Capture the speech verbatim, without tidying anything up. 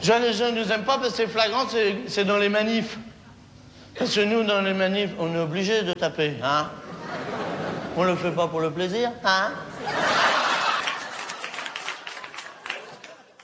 Genre, les gens ne nous aiment pas parce que c'est flagrant, c'est dans les manifs. Parce que nous, dans les manifs, on est obligé de taper, hein. On le fait pas pour le plaisir, hein.